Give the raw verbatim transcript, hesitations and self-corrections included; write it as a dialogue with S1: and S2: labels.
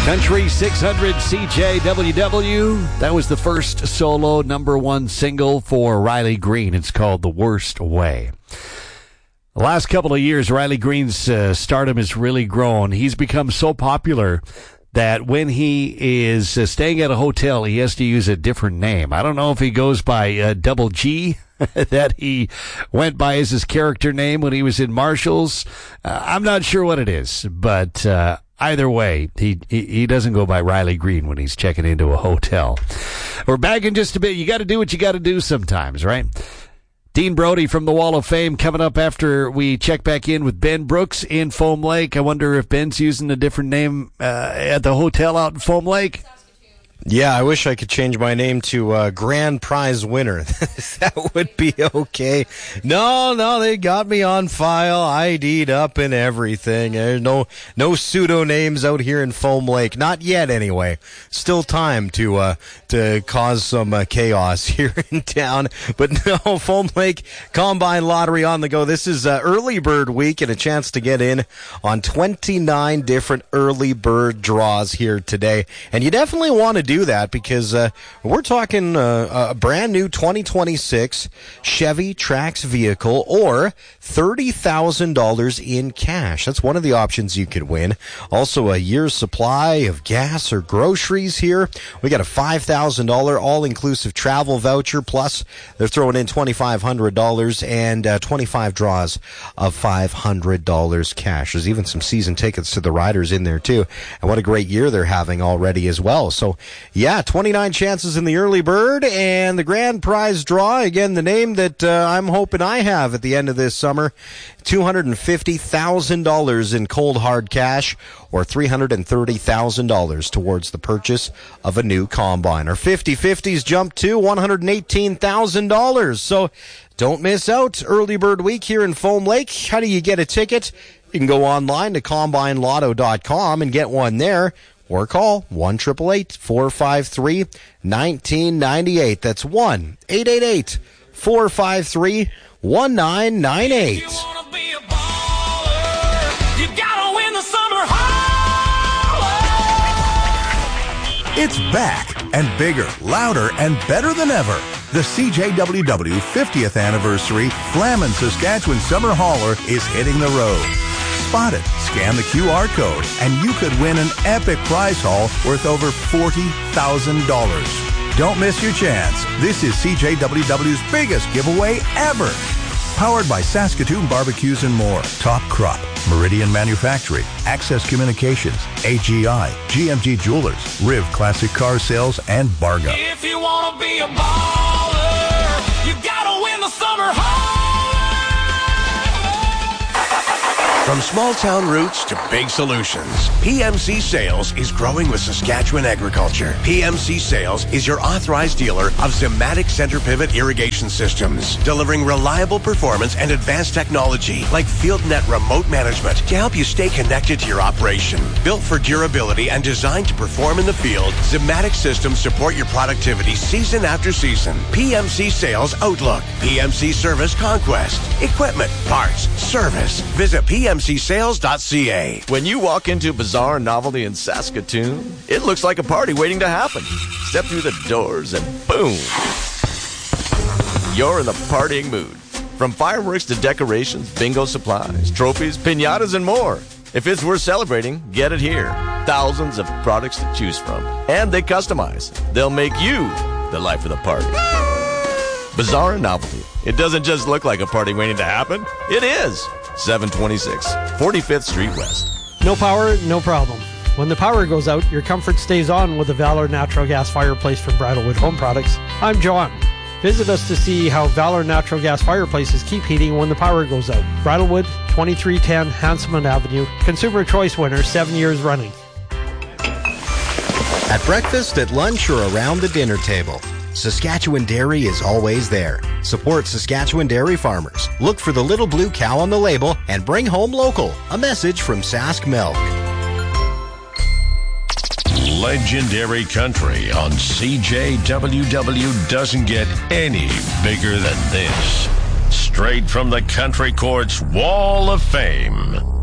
S1: Country six hundred C J W W. That was the first solo number one single for Riley Green. It's called The Worst Way. The last couple of years, Riley Green's uh, stardom has really grown. He's become so popular that when he is uh, staying at a hotel, he has to use a different name. I don't know if he goes by uh, Double G, that he went by as his character name when he was in Marshalls. Uh, I'm not sure what it is, but uh, either way, he, he he doesn't go by Riley Green when he's checking into a hotel. We're back in just a bit. You got to do what you got to do sometimes, right? Dean Brody from the Wall of Fame coming up after we check back in with Ben Brooks in Foam Lake. I wonder if Ben's using a different name uh, at the hotel out in Foam Lake.
S2: Yeah, I wish I could change my name to uh, Grand Prize Winner. That would be okay. No, no, they got me on file, I D'd up and everything. There's no no pseudo names out here in Foam Lake. Not yet, anyway. Still time to uh, to cause some uh, chaos here in town. But no, Foam Lake Combine Lottery on the go. This is uh, early bird week and a chance to get in on twenty-nine different early bird draws here today. And you definitely want to do that because uh, we're talking uh, a brand new twenty twenty-six Chevy Trax vehicle or thirty thousand dollars in cash. That's one of the options you could win. Also a year's supply of gas or groceries here. We got a five thousand dollars all-inclusive travel voucher, plus they're throwing in twenty-five hundred dollars and uh, twenty-five draws of five hundred dollars cash. There's even some season tickets to the Riders in there too. And what a great year they're having already as well. So yeah, twenty-nine chances in the early bird, and the grand prize draw, again, the name that uh, I'm hoping I have at the end of this summer, two hundred fifty thousand dollars in cold hard cash, or three hundred thirty thousand dollars towards the purchase of a new combine. Our fifty-fifties jump to one hundred eighteen thousand dollars. So don't miss out early bird week here in Foam Lake. How do you get a ticket? You can go online to combine lotto dot com and get one there. Or call one eight eight eight, four five three, one nine nine eight. That's one eight eight eight, four five three, one nine nine eight.
S3: If you wanna be a baller, you gotta win the summer holler.
S4: It's back and bigger, louder, and better than ever. The C J W W fiftieth Anniversary Flamin' Saskatchewan Summer Hauler is hitting the road. Spot it, scan the Q R code, and you could win an epic prize haul worth over forty thousand dollars. Don't miss your chance. This is C J W W's biggest giveaway ever. Powered by Saskatoon Barbecues and More, Top Crop, Meridian Manufacturing, Access Communications, A G I, G M G Jewelers, Riv Classic Car Sales, and Barga.
S3: If you wanna be a baller, you gotta win the summer holler.
S5: From small-town roots to big solutions, P M C Sales is growing with Saskatchewan agriculture. P M C Sales is your authorized dealer of Zematic center pivot irrigation systems, delivering reliable performance and advanced technology like FieldNet remote management to help you stay connected to your operation. Built for durability and designed to perform in the field, Zematic systems support your productivity season after season. P M C Sales Outlook, P M C Service Conquest, equipment, parts, service. Visit P M C sales dot c a.
S6: When you walk into Bazaar Novelty in Saskatoon, it looks like a party waiting to happen. Step through the doors and boom, you're in the partying mood. From fireworks to decorations, bingo supplies, trophies, piñatas, and more. If it's worth celebrating, get it here. Thousands of products to choose from. And they customize. They'll make you the life of the party. Bazaar Novelty. It doesn't just look like a party waiting to happen. It is. seven twenty-six forty-fifth Street West.
S7: No power, no problem. When the power goes out, your comfort stays on with the Valor Natural Gas Fireplace from Bridalwood Home Products. I'm John. Visit us to see how Valor Natural Gas Fireplaces keep heating when the power goes out. Bridalwood, twenty-three ten Hanselman Avenue. Consumer Choice winner, seven years running.
S2: At breakfast, at lunch, or around the dinner table, Saskatchewan Dairy is always there. Support Saskatchewan dairy farmers. Look for the little blue cow on the label and bring home local. A message from Sask Milk.
S8: Legendary country on C J W W doesn't get any bigger than this. Straight from the Country Court's Wall of Fame.